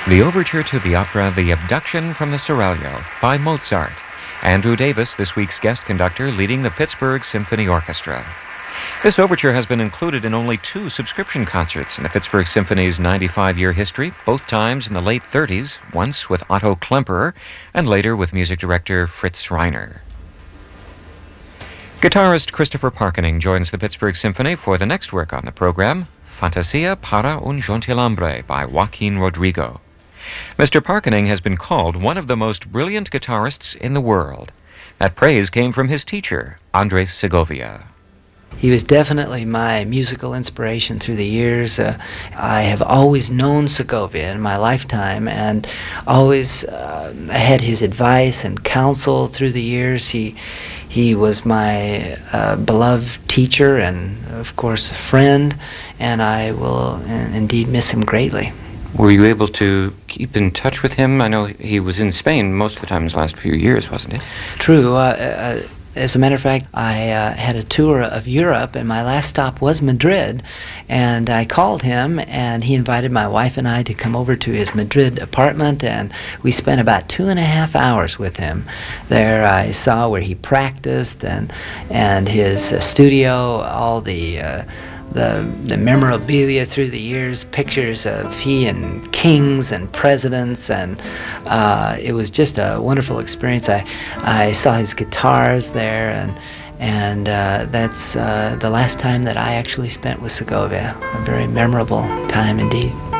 The overture to the opera The Abduction from the Seraglio by Mozart. Andrew Davis, this week's guest conductor, leading the Pittsburgh Symphony Orchestra. This overture has been included in only 2 subscription concerts in the Pittsburgh Symphony's 95-year history, both times in the late 30s, once with Otto Klemperer and later with music director Fritz Reiner. Guitarist Christopher Parkening joins the Pittsburgh Symphony for the next work on the program, Fantasia para un Gentilhombre by Joaquin Rodrigo. Mr. Parkening has been called one of the most brilliant guitarists in the world. That praise came from his teacher, Andres Segovia. He was definitely my musical inspiration through the years. I have always known Segovia in my lifetime and always had his advice and counsel through the years. He was my beloved teacher and, of course, a friend, and I will indeed miss him greatly. Were you able to keep in touch with him? I know he was in Spain most of the time in the last few years, wasn't he? True. As a matter of fact, I had a tour of Europe, and my last stop was Madrid, and I called him, and he invited my wife and I to come over to his Madrid apartment, and we spent about 2.5 hours with him. There I saw where he practiced and his studio, all the memorabilia through the years, pictures of he and kings and presidents, and it was just a wonderful experience. I saw his guitars there, and that's the last time that I actually spent with Segovia. A very memorable time indeed.